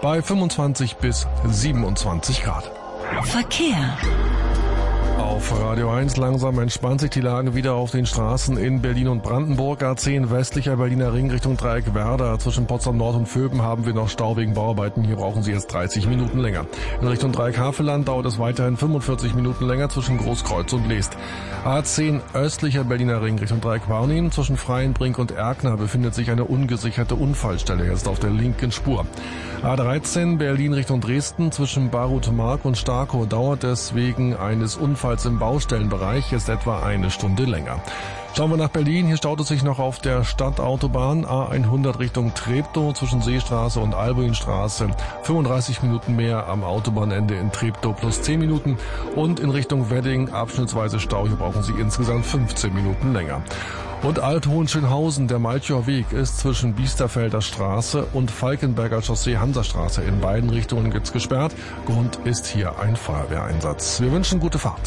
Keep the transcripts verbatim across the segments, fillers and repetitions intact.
bei fünfundzwanzig bis siebenundzwanzig Grad. Verkehr. Auf Radio eins langsam entspannt sich die Lage wieder auf den Straßen in Berlin und Brandenburg. A zehn westlicher Berliner Ring Richtung Dreieck Werder. Zwischen Potsdam Nord und Vöben haben wir noch Stau wegen Bauarbeiten. Hier brauchen Sie jetzt dreißig Minuten länger. In Richtung Dreieck Havelland dauert es weiterhin fünfundvierzig Minuten länger zwischen Großkreuz und Leest. A zehn östlicher Berliner Ring Richtung Dreieck Warnehen. Zwischen Freienbrink und Erkner befindet sich eine ungesicherte Unfallstelle jetzt auf der linken Spur. A dreizehn Berlin Richtung Dresden. Zwischen Barut-Mark und Starkow dauert es wegen eines Unfalls im Baustellenbereich jetzt etwa eine Stunde länger. Schauen wir nach Berlin. Hier staut es sich noch auf der Stadtautobahn A hundert Richtung Treptow zwischen Seestraße und Albuinstraße. fünfunddreißig Minuten mehr am Autobahnende in Treptow plus zehn Minuten. Und in Richtung Wedding abschnittsweise Stau. Hier brauchen Sie insgesamt fünfzehn Minuten länger. Und Alt-Hohenschönhausen, der Malchower Weg, ist zwischen Biesterfelder Straße und Falkenberger Chaussee Hansastraße in beiden Richtungen jetzt gesperrt. Grund ist hier ein Feuerwehreinsatz. Wir wünschen gute Fahrt.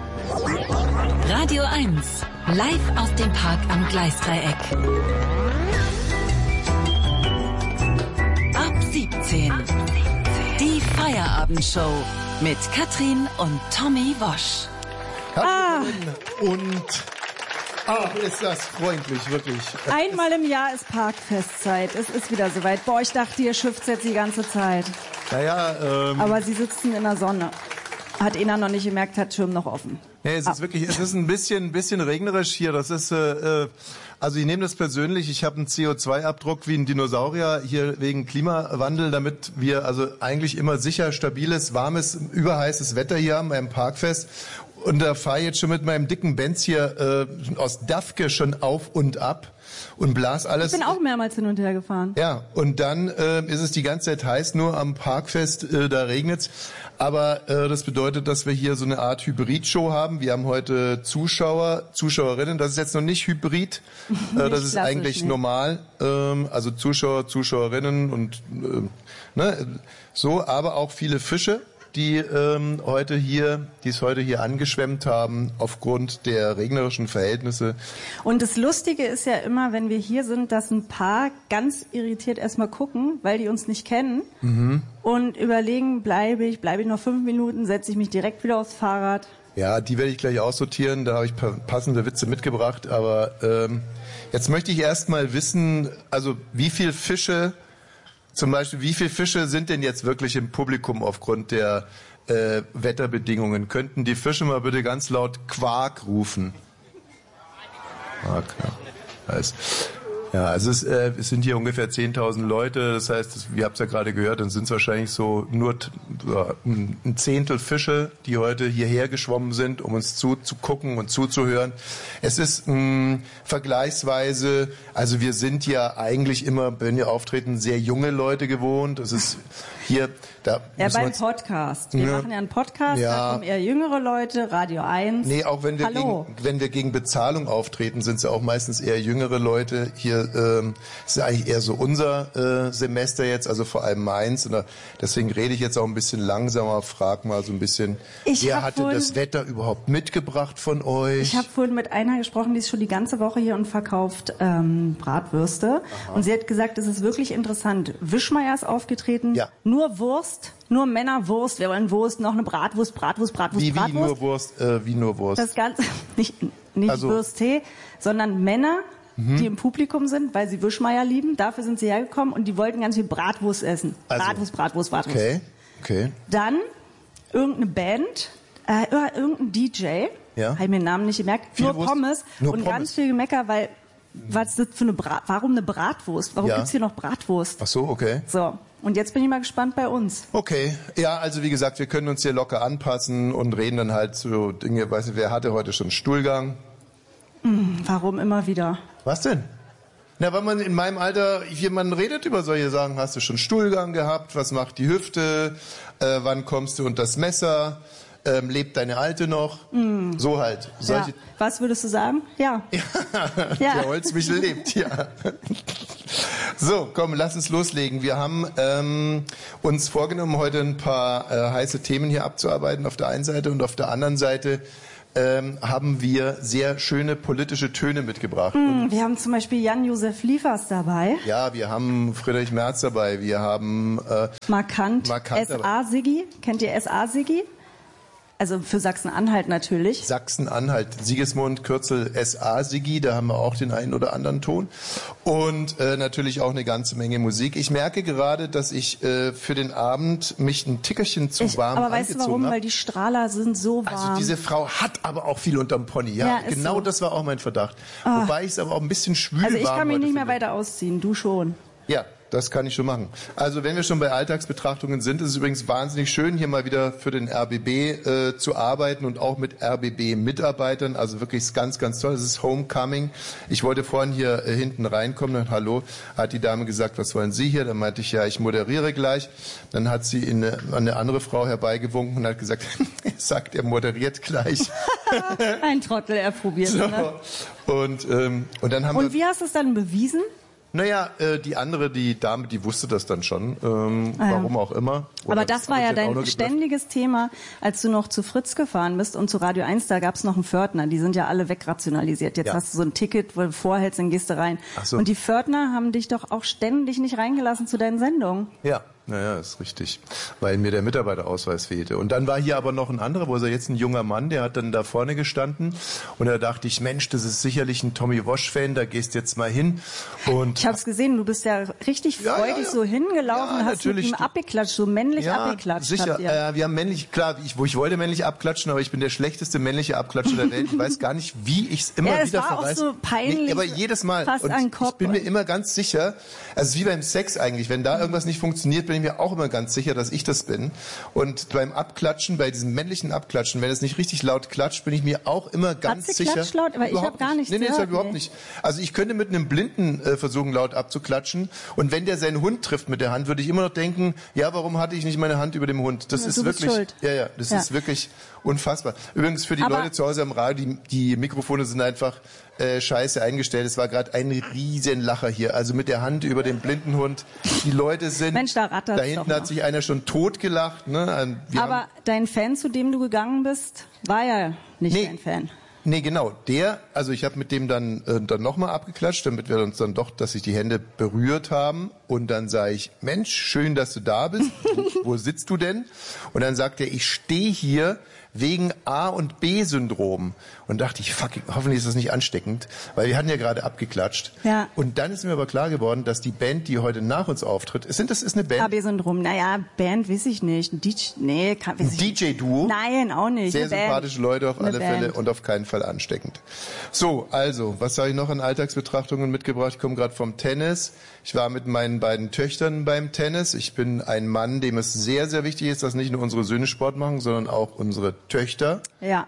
Radio eins, live aus dem Park am Gleisdreieck. Ab siebzehn. Die Feierabendshow mit Katrin und Tommy Wosch. Katrin ah. und... Ach, ist das freundlich, wirklich. Einmal im Jahr ist Parkfestzeit. Es ist wieder soweit. Boah, ich dachte, ihr schifft jetzt die ganze Zeit. Naja, ähm... Aber sie sitzen in der Sonne. Hat Ena noch nicht gemerkt, hat Schirm noch offen. Nee, es ist ah. wirklich, es ist ein bisschen, ein bisschen regnerisch hier. Das ist, äh, also ich nehme das persönlich. Ich habe einen C O zwei Abdruck wie ein Dinosaurier hier wegen Klimawandel, damit wir also eigentlich immer sicher, stabiles, warmes, überheißes Wetter hier haben beim Parkfest. Und da fahre ich jetzt schon mit meinem dicken Benz hier äh, aus Dafke schon auf und ab und blas alles. Ich bin auch mehrmals hin und her gefahren. Ja, und dann äh, ist es die ganze Zeit heiß, nur am Parkfest, äh, da regnet's. Aber äh, das bedeutet, dass wir hier so eine Art Hybrid-Show haben. Wir haben heute Zuschauer, Zuschauerinnen. Das ist jetzt noch nicht Hybrid, äh, das ist eigentlich nicht. normal. Ähm, also Zuschauer, Zuschauerinnen und äh, ne, so, aber auch viele Fische, die ähm, heute hier, die es heute hier angeschwemmt haben aufgrund der regnerischen Verhältnisse. Und das Lustige ist ja immer, wenn wir hier sind, dass ein paar ganz irritiert erstmal gucken, weil die uns nicht kennen mhm. und überlegen, bleibe ich, bleibe ich noch fünf Minuten, setze ich mich direkt wieder aufs Fahrrad. Ja, die werde ich gleich aussortieren, da habe ich passende Witze mitgebracht, aber ähm, jetzt möchte ich erst mal wissen, also wie viel Fische Zum Beispiel, wie viele Fische sind denn jetzt wirklich im Publikum aufgrund der äh, Wetterbedingungen? Könnten die Fische mal bitte ganz laut Quark rufen? Quark, ja. Heißt, ja, also es, äh, es sind hier ungefähr zehntausend Leute, das heißt, das, ihr habt es ja gerade gehört, dann sind es wahrscheinlich so nur t- ein Zehntel Fische, die heute hierher geschwommen sind, um uns zuzugucken und zuzuhören. Es ist mh, vergleichsweise, also wir sind ja eigentlich immer, wenn wir auftreten, sehr junge Leute gewohnt. Das ist hier, da ja, beim Podcast. Wir ja. machen ja einen Podcast, ja. da kommen eher jüngere Leute, Radio eins. Nee, auch wenn wir, Hallo. gegen, wenn wir gegen Bezahlung auftreten, sind es ja auch meistens eher jüngere Leute. Hier ähm, ist eigentlich eher so unser äh, Semester jetzt, also vor allem meins. Und da, deswegen rede ich jetzt auch ein bisschen langsamer, frag mal so ein bisschen, ich wer hatte vorhin, das Wetter überhaupt mitgebracht von euch? Ich habe vorhin mit einer gesprochen, die ist schon die ganze Woche hier und verkauft ähm, Bratwürste. Aha. Und sie hat gesagt, es ist wirklich interessant. Wischmeier ist aufgetreten, ja. nur Wurst. Nur Männerwurst, wir wollen Wurst, noch eine Bratwurst, Bratwurst, Bratwurst, wie, Bratwurst. Wie nur Wurst, äh, wie nur Wurst. Das Ganze, nicht, nicht also. Würste, sondern Männer, mhm. die im Publikum sind, weil sie Wischmeier lieben. Dafür sind sie hergekommen und die wollten ganz viel Bratwurst essen. Also. Bratwurst, Bratwurst, Bratwurst. Okay, okay. Dann irgendeine Band, äh, irgendein D J, ja. habe ich mir den Namen nicht gemerkt, viel nur Wurst, Pommes nur und Pommes. Ganz viel Gemecker, weil was ist das für eine Brat, warum eine Bratwurst? Warum ja. gibt's hier noch Bratwurst? Ach so, okay. So. Und jetzt bin ich mal gespannt bei uns. Okay, ja, also wie gesagt, wir können uns hier locker anpassen und reden dann halt so Dinge, weißt du, wer hatte heute schon Stuhlgang? Hm, warum immer wieder? Was denn? Na, weil man in meinem Alter, jemand redet über solche Sachen, hast du schon Stuhlgang gehabt, was macht die Hüfte, äh, wann kommst du unter das Messer, ähm, lebt deine Alte noch? Mm. So halt. Solche ja. Was würdest du sagen? Ja. ja. ja. Der Holzmichel lebt, ja. So, komm, lass uns loslegen. Wir haben ähm, uns vorgenommen, heute ein paar äh, heiße Themen hier abzuarbeiten auf der einen Seite und auf der anderen Seite ähm, haben wir sehr schöne politische Töne mitgebracht. Mm, wir haben zum Beispiel Jan-Josef Liefers dabei. Ja, wir haben Friedrich Merz dabei. Wir haben äh, Markant, Markant S A Siggi. Kennt ihr S A Siggi? Also für Sachsen-Anhalt natürlich. Sachsen-Anhalt, Sigismund, Kürzel S A Siggi, da haben wir auch den einen oder anderen Ton. Und äh, natürlich auch eine ganze Menge Musik. Ich merke gerade, dass ich äh, für den Abend mich ein Tickerchen zu ich, warm aber weißt du warum? hab. Weil die Strahler sind so warm. Also diese Frau hat aber auch viel unterm Pony. Ja, ja genau so. Das war auch mein Verdacht. Oh. Wobei ich es aber auch ein bisschen schwül Also ich warm kann mich nicht mehr finde. weiter ausziehen, du schon. Ja, das kann ich schon machen. Also wenn wir schon bei Alltagsbetrachtungen sind, ist es übrigens wahnsinnig schön, hier mal wieder für den R B B äh, zu arbeiten und auch mit R B B-Mitarbeitern. Also wirklich ganz, ganz toll. Es ist Homecoming. Ich wollte vorhin hier äh, hinten reinkommen und hallo, hat die Dame gesagt, was wollen Sie hier? Dann meinte ich, ja, ich moderiere gleich. Dann hat sie in eine, an eine andere Frau herbeigewunken und hat gesagt, er sagt, er moderiert gleich. Ein Trottel, er probiert. So. Ne? Und, ähm, und dann haben und wir... wie hast du es dann bewiesen? Naja, äh, die andere, die Dame, die wusste das dann schon, ähm, ah ja. warum auch immer. Oder aber das war ja dein ständiges Thema, als du noch zu Fritz gefahren bist und zu Radio eins, da gab's noch einen Pförtner, die sind ja alle wegrationalisiert. Jetzt ja. hast du so ein Ticket, wo du vorhältst, dann gehst du rein. Ach so. Und die Pförtner haben dich doch auch ständig nicht reingelassen zu deinen Sendungen. Ja. Naja, ist richtig, weil mir der Mitarbeiterausweis fehlte. Und dann war hier aber noch ein anderer, wo ist er jetzt, ein junger Mann, der hat dann da vorne gestanden und da dachte ich, Mensch, das ist sicherlich ein Tommy Walsh-Fan, da gehst jetzt mal hin. Und ich hab's gesehen, du bist ja richtig ja, freudig ja, ja. so hingelaufen, ja, hast mit ihm abgeklatscht, so männlich ja, abgeklatscht. Sicher, äh, wir haben männlich, klar, ich, wo ich wollte männlich abklatschen, aber ich bin der schlechteste männliche Abklatscher der Welt. Ich weiß gar nicht, wie ich es immer ja, wieder war verreiß. Auch so peinlich, nee, aber jedes Mal. Fast und ein Kopf ich bin mir immer ganz sicher, also wie beim Sex eigentlich, wenn da irgendwas nicht funktioniert, bin ich mir auch immer ganz sicher, sicher, dass ich das bin. Und beim Abklatschen, bei diesem männlichen Abklatschen, wenn es nicht richtig laut klatscht, bin ich mir auch immer ganz Hat sie sicher. Klatscht laut? Aber ich habe gar nichts Nee, nee, gehört. das halt überhaupt nicht. Also ich könnte mit einem Blinden äh, versuchen, laut abzuklatschen. Und wenn der seinen Hund trifft mit der Hand, würde ich immer noch denken, ja, warum hatte ich nicht meine Hand über dem Hund? Das ja, ist du bist wirklich, schuld. ja, ja, das ja. ist wirklich unfassbar. Übrigens für die Aber Leute zu Hause am Radio, die, die Mikrofone sind einfach äh, scheiße eingestellt. Es war gerade ein riesen Lacher hier. Also mit der Hand über den blinden Hund. Die Leute sind, Mensch, da rattert's da hinten doch hat noch. sich einer schon totgelacht. Ne? Wir Aber haben, dein Fan, zu dem du gegangen bist, war ja nicht Nee. dein Fan. Nee, genau. Der, also ich habe mit dem dann äh, dann nochmal abgeklatscht, damit wir uns dann doch, dass sich die Hände berührt haben. Und dann sage ich, Mensch, schön, dass du da bist. Wo sitzt du denn? Und dann sagt er, ich stehe hier wegen A- und B-Syndrom. Und dachte ich, fuck, hoffentlich ist das nicht ansteckend, weil wir hatten ja gerade abgeklatscht. Ja. Und dann ist mir aber klar geworden, dass die Band, die heute nach uns auftritt, sind das ist eine Band, A B-Syndrom, naja, Band weiß ich nicht. Ein D J, nee, kann, weiß ein ich D J-Duo. Nein, auch nicht. Sehr Eine Band. sympathische Leute auf Eine alle Band. Fälle und auf keinen Fall ansteckend. So, also, was habe ich noch an Alltagsbetrachtungen mitgebracht? Ich komme gerade vom Tennis. Ich war mit meinen beiden Töchtern beim Tennis. Ich bin ein Mann, dem es sehr, sehr wichtig ist, dass nicht nur unsere Söhne Sport machen, sondern auch unsere Töchter. Ja.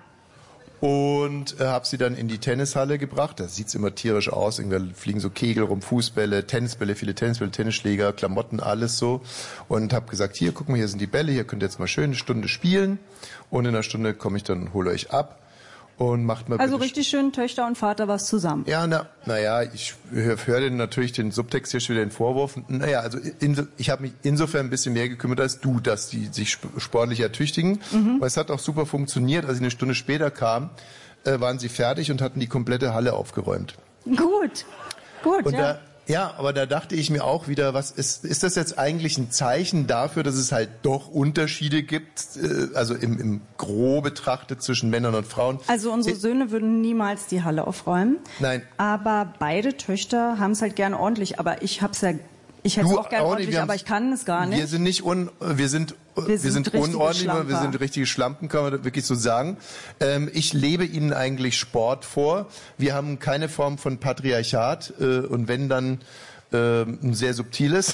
Und äh, habe sie dann in die Tennishalle gebracht. Da sieht's immer tierisch aus. Irgendwie fliegen so Kegel rum, Fußbälle, Tennisbälle, viele Tennisbälle, Tennisschläger, Klamotten, alles so. Und habe gesagt, hier, guck mal, hier sind die Bälle, hier könnt ihr jetzt mal schön eine Stunde spielen. Und in einer Stunde komme ich dann, hole euch ab. Und macht mal Also bitte richtig schön Töchter und Vater was zusammen. Ja, na, naja, ich höre hör natürlich den Subtext hier schon wieder den Vorwurf. Naja, also in, ich habe mich insofern ein bisschen mehr gekümmert als du, dass die sich sportlich ertüchtigen. Mhm. Weil es hat auch super funktioniert. Als ich eine Stunde später kam, äh, waren sie fertig und hatten die komplette Halle aufgeräumt. Gut, gut, Und ja. da, ja, aber da dachte ich mir auch wieder, was ist, ist das jetzt eigentlich ein Zeichen dafür, dass es halt doch Unterschiede gibt, äh, also im, im Grob betrachtet zwischen Männern und Frauen? Also unsere Söhne würden niemals die Halle aufräumen. Nein. Aber beide Töchter haben es halt gerne ordentlich. Aber ich hab's ja, ich hätte es Du auch gerne auch nicht, ordentlich, wir aber ich kann es gar nicht. Wir sind nicht un, wir sind, wir Wir sind, sind richtige unordentlich, aber wir Schlamper. sind richtige Schlampen, kann man wirklich so sagen. Ähm, ich lebe ihnen eigentlich Sport vor. Wir haben keine Form von Patriarchat äh, und wenn dann äh, ein sehr subtiles.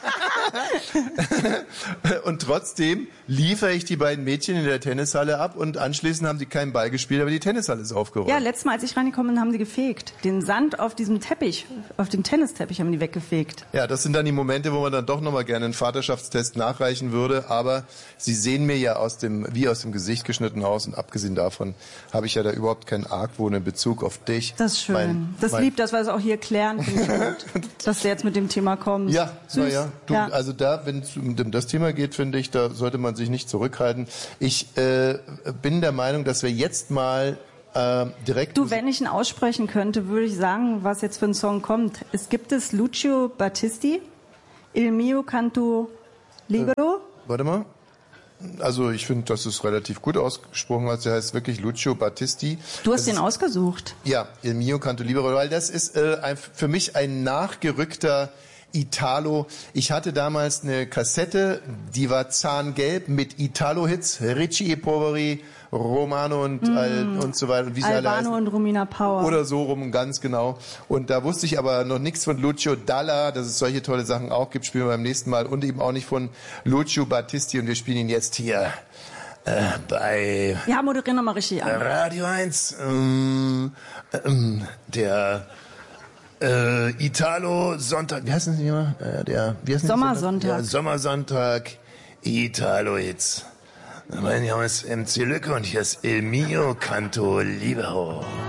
Und trotzdem liefere ich die beiden Mädchen in der Tennishalle ab und anschließend haben sie keinen Ball gespielt, aber die Tennishalle ist aufgeräumt. Ja, letztes Mal, als ich reingekommen bin, haben sie gefegt. Den Sand auf diesem Teppich, auf dem Tennisteppich haben die weggefegt. Ja, das sind dann die Momente, wo man dann doch nochmal gerne einen Vaterschaftstest nachreichen würde, aber sie sehen mir ja aus dem, wie aus dem Gesicht geschnitten aus und abgesehen davon habe ich ja da überhaupt keinen Argwohn in Bezug auf dich. Das ist schön. Mein, das mein, liebt, dass wir es auch hier klären, finde ich gut, dass du jetzt mit dem Thema kommst. Ja, Süß. ja. Du, ja. Also da, wenn es um das Thema geht, finde ich, da sollte man sich nicht zurückhalten. Ich äh, bin der Meinung, dass wir jetzt mal äh, direkt... Du, wenn ich ihn aussprechen könnte, würde ich sagen, was jetzt für ein Song kommt. Es gibt es Lucio Battisti, Il mio canto libero. Äh, warte mal. Also ich finde, das ist relativ gut ausgesprochen, also der heißt wirklich Lucio Battisti. Du hast das den ist, ausgesucht. Ja, Il mio canto libero, weil das ist äh, ein, für mich ein nachgerückter Italo. Ich hatte damals eine Kassette, die war zahngelb mit Italo-Hits, Ricci e Poveri, Romano und, mm. Al, und so weiter. Und wie sie alle heißen. Albano und Romina Power. Oder so rum, ganz genau. Und da wusste ich aber noch nichts von Lucio Dalla, dass es solche tolle Sachen auch gibt, spielen wir beim nächsten Mal. Und eben auch nicht von Lucio Battisti. Und wir spielen ihn jetzt hier äh, bei... Ja, moderieren nochmal richtig an. Radio eins. Ähm, ähm, der... Äh, Italo Sonntag, wie heißt das immer? Äh, der, wie heißt Sommersonntag. Ja, Sommersonntag, Italo Hits. Mein Name ist M C Lücke und hier ist Il mio canto libero.